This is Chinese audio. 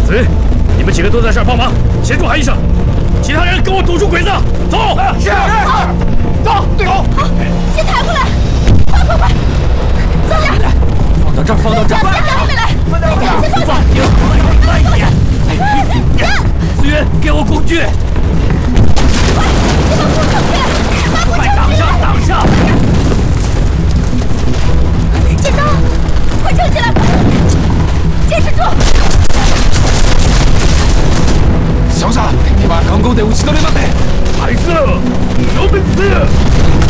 子云，你们几个都在这儿帮忙，协助韩医生。其他人跟我堵住鬼子，走！ 是。走。 好，先抬过来，快！走点。 放到这儿，放到这儿。 先抬回来，先放下。 慢一点。子云，给我工具。 快，先把布整去，把布整起来。 挡上。 剪刀，快撑起来，坚持住。 小子，你把港工队打ち取れません。 还是有本事！